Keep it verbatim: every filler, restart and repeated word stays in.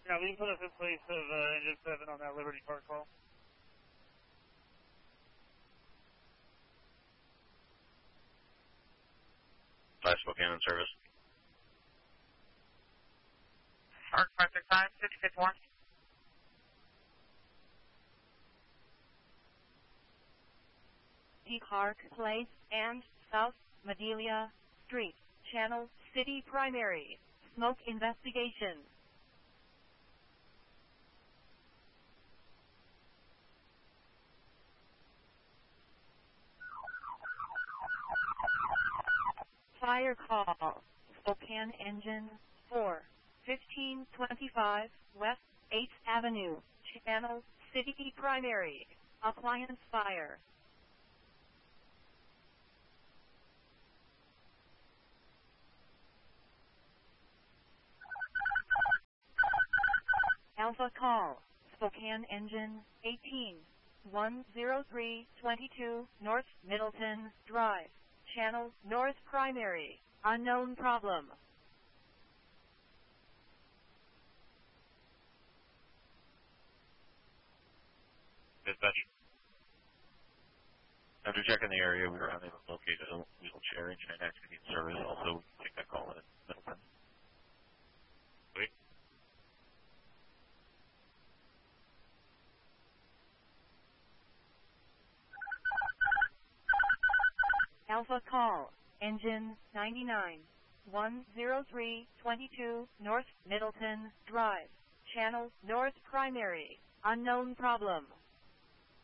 Yeah, we can put us in place of uh, engine seven on that Liberty Park call. Five Spokane in service. Park five six five, fifty-six one. Park Place and South Madelia Street, Channel City Primary. Smoke investigation. Fire call. Spokane Engine four, fifteen twenty-five West eighth Avenue, Channel City Primary. Appliance fire. Alpha call. Spokane Engine eighteen, one oh three twenty-two North Middleton Drive, Channel North Primary. Unknown problem. Dispatch. After checking the area, we were unable to locate a wheelchair engine activity in service. Also, we can take that call in Middleton. Wait. Alpha call. Engine ninety-nine, one oh three twenty-two North Middleton Drive, Channel North Primary. Unknown problem.